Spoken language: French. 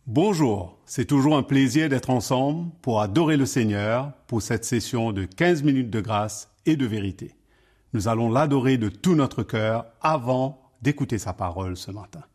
Bonjour, c'est toujours un plaisir d'être ensemble pour adorer le Seigneur pour cette session de 15 minutes de grâce et de vérité. Nous allons l'adorer de tout notre cœur avant d'écouter sa parole ce matin.